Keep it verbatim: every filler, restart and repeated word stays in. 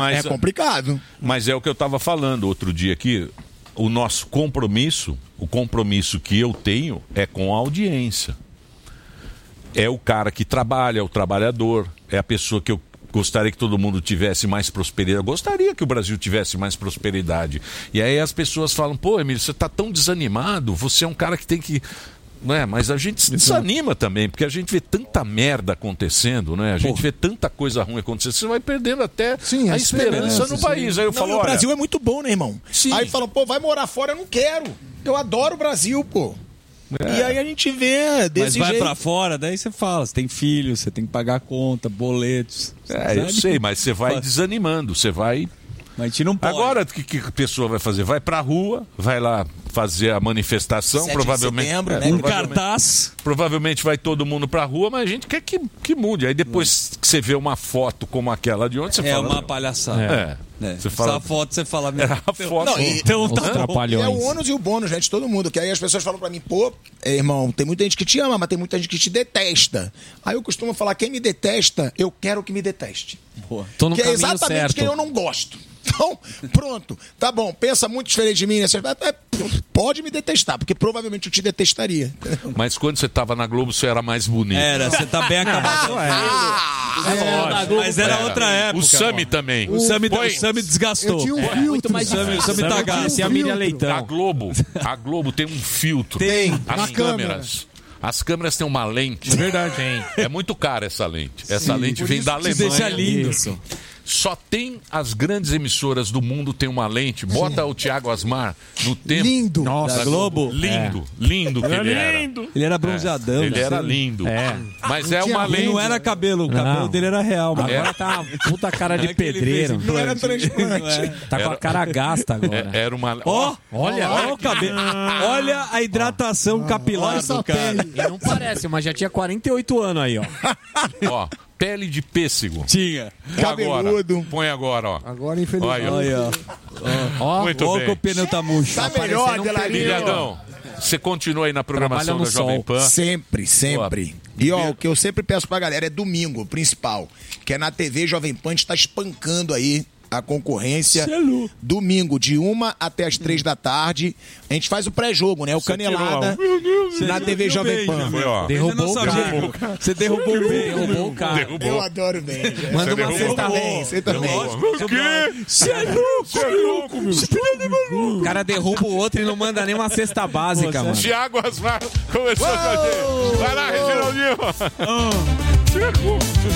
mas, é complicado. Mas é o que eu estava falando outro dia aqui. O nosso compromisso, o compromisso que eu tenho é com a audiência. É o cara que trabalha, é o trabalhador, é a pessoa que eu gostaria que todo mundo tivesse mais prosperidade. Eu gostaria que o Brasil tivesse mais prosperidade. E aí as pessoas falam, pô, Emílio, você está tão desanimado, você é um cara que tem que... Não é? Mas a gente se desanima também, porque a gente vê tanta merda acontecendo, né? A gente Pô. vê tanta coisa ruim acontecendo, você vai perdendo até sim, a, a esperança, esperança no sim. país. Aí eu não, falo, o olha... Brasil é muito bom, né, irmão? Sim. Aí falam, pô, vai morar fora, eu não quero. Eu adoro o Brasil, pô. É. E aí a gente vê desse Mas vai jeito. pra fora, daí você fala, você tem filho, você tem que pagar conta, boletos. É, eu sei, mas você vai desanimando, você vai... Mas a gente não pode. Agora, o que, que a pessoa vai fazer? Vai pra rua, vai lá fazer a manifestação, provavelmente... Setembro, é, né? Um cartaz. Provavelmente vai todo mundo pra rua, mas a gente quer que, que mude. Aí depois que você vê uma foto como aquela de ontem, você é fala... uma palhaçada. É. É. Você fala... Essa foto você fala... Era a foto. Não, e, então tá é o ônus e o bônus, gente, todo mundo. Que aí as pessoas falam pra mim, pô, irmão, tem muita gente que te ama, mas tem muita gente que te detesta. Aí eu costumo falar, quem me detesta, eu quero que me deteste. Boa. Tô no que é caminho exatamente certo. quem eu não gosto. Então, pronto, tá bom, pensa muito diferente de mim, né? Você pode me detestar, porque provavelmente eu te detestaria. Mas quando você tava na Globo, você era mais bonito. Era, você tá bem acabado. Ah, é. É, é, Mas era outra época. O Sami também. O Sami Foi... desgastou. Eu tinha um É, filtro. muito mais O Sami, o Sami tá gasto. E a Miriam Leitão. A Globo, a Globo tem um filtro. Tem. As Na câmeras. As câmeras têm uma lente. É verdade. É muito cara essa lente. Essa lente vem da Te Alemanha. deixa lindo. Isso. Só tem as grandes emissoras do mundo tem uma lente. Bota o Thiago Asmar no tempo. Lindo. Nossa, da Globo. Lindo, lindo que ele era. Ele era bronzeadão. Ele né? era lindo. É. Mas é uma Ele lente. não era cabelo, o cabelo Não. dele era real. Mano. Agora tá uma puta cara de É que ele pedreiro. fez Não era transplante. Tá com a cara gasta agora. É- Era uma. Ó, Olha, olha o cabelo. Olha a hidratação capilar Olha essa do cara. pele. E não parece, mas já tinha quarenta e oito anos aí, ó. Ó, pele de pêssego. Tinha. Cabeludo. Agora, põe agora, ó. Agora, infelizmente. Olha, ó. Olha, ó. Muito Ó, bem. que o pneu tá murcho. Tá melhor, parecendo um Delarinho. Milhadão, você continua aí na programação Trabalha da no Jovem sol. Pan. Sempre, sempre. E ó, o que eu sempre peço pra galera é domingo, o principal. Que é na T V Jovem Pan, a gente tá espancando aí a concorrência. Cê é louco. Domingo, de uma até as três da tarde. A gente faz o pré-jogo, né? O Canelada na T V Jovem Pan. Foi, ó. Derrubou Você o não sabia. cara. Você derrubou o bem. Derrubou o cara. Derrubou. Eu adoro bem. gente. Manda uma derrubou. cesta Também, você também. O quê? Você é louco, Você é louco, meu. O cara derruba o outro e não manda nem uma cesta básica, mano. Thiago Asmar começou com a gente. Vai lá, Reginaldinho.